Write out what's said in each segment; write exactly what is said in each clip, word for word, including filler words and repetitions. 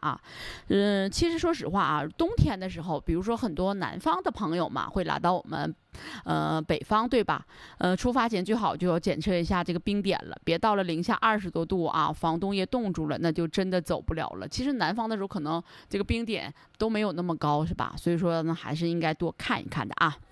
啊。嗯，其实说实话啊，冬天的时候，比如说很多南方的朋友嘛，会来到我们呃北方，对吧？呃，出发前最好就要检测一下这个冰点了，别到了零下二十多度啊，房东也冻住了，那就真的走不了了。其实南方的时候可能这个冰点都没有那么高，是吧？所以说呢，还是应该多看一看的啊。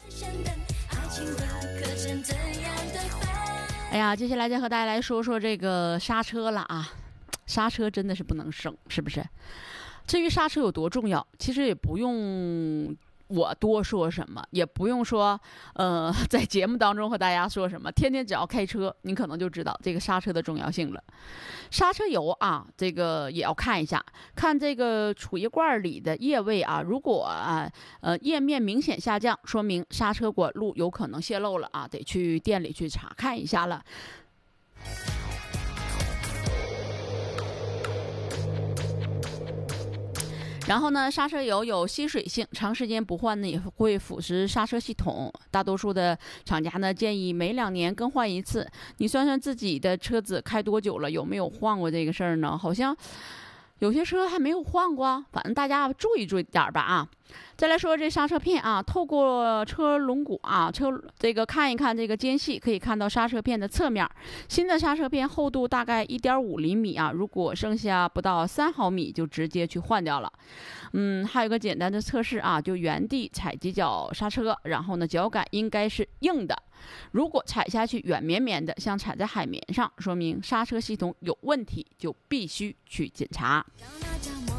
哎呀，接下来再和大家来说说这个刹车了啊，刹车真的是不能省，是不是？至于刹车有多重要，其实也不用我多说什么，也不用说，呃，在节目当中和大家说什么，天天只要开车，你可能就知道这个刹车的重要性了。刹车油啊，这个也要看一下，看这个储液罐里的液位啊，如果啊，呃，液面明显下降，说明刹车管路有可能泄漏了啊，得去店里去查看一下了。然后呢，刹车油有吸水性，长时间不换呢也会腐蚀刹车系统。大多数的厂家呢建议每两年更换一次。你算算自己的车子开多久了，有没有换过这个事儿呢？好像有些车还没有换过，反正大家注意注意点吧啊。再来说这刹车片啊，透过车轮毂啊，车这个看一看这个间隙，可以看到刹车片的侧面。新的刹车片厚度大概一点五厘米啊，如果剩下不到三毫米，就直接去换掉了。嗯，还有个简单的测试啊，就原地踩几脚刹车，然后呢，脚感应该是硬的。如果踩下去软绵绵的，像踩在海绵上，说明刹车系统有问题，就必须去检查。